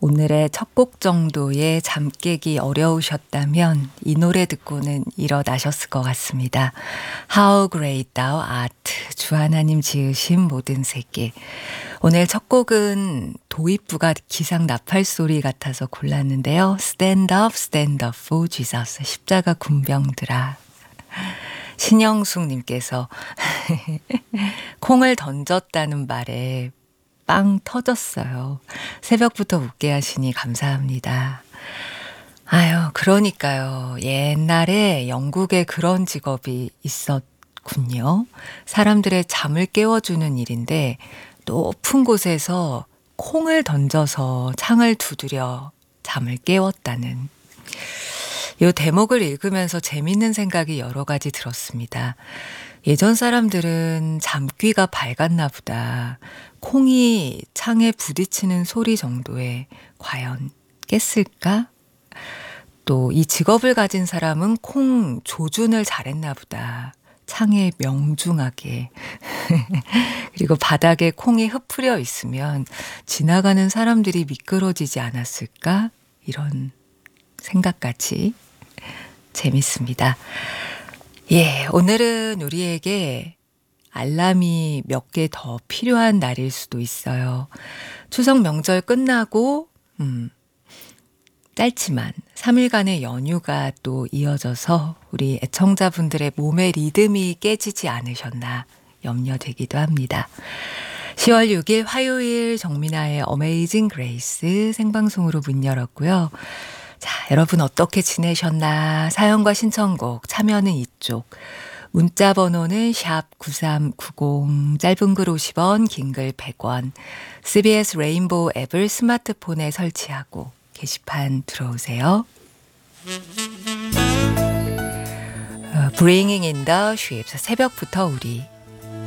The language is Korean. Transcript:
오늘의 첫 곡 정도의 잠 깨기 어려우셨다면 이 노래 듣고는 일어나셨을 것 같습니다. How Great Thou Art, 주 하나님 지으신 모든 세계. 오늘 첫 곡은 도입부가 기상 나팔 소리 같아서 골랐는데요. Stand up, stand up for Jesus. 십자가 군병들아. 신영숙님께서 콩을 던졌다는 말에 빵 터졌어요. 새벽부터 웃게 하시니 감사합니다. 아유, 그러니까요. 옛날에 영국에 그런 직업이 있었군요. 사람들의 잠을 깨워주는 일인데 높은 곳에서 콩을 던져서 창을 두드려 잠을 깨웠다는. 이 대목을 읽으면서 재밌는 생각이 여러 가지 들었습니다. 예전 사람들은 잠귀가 밝았나 보다. 콩이 창에 부딪히는 소리 정도에 과연 깼을까? 또 이 직업을 가진 사람은 콩 조준을 잘했나 보다. 창에 명중하게. 그리고 바닥에 콩이 흩뿌려 있으면 지나가는 사람들이 미끄러지지 않았을까? 이런 생각까지 재밌습니다. 예, 오늘은 우리에게 알람이 몇 개 더 필요한 날일 수도 있어요. 추석 명절 끝나고 짧지만 3일간의 연휴가 또 이어져서 우리 애청자분들의 몸의 리듬이 깨지지 않으셨나 염려되기도 합니다. 10월 6일 화요일 정민아의 어메이징 그레이스 생방송으로 문 열었고요. 자, 여러분 어떻게 지내셨나? 사연과 신청곡 참여는 이쪽. 문자 번호는 샵 9390, 짧은 글 50원, 긴 글 100원. CBS 레인보우 앱을 스마트폰에 설치하고 게시판 들어오세요. Bringing in the Ships, 새벽부터 우리.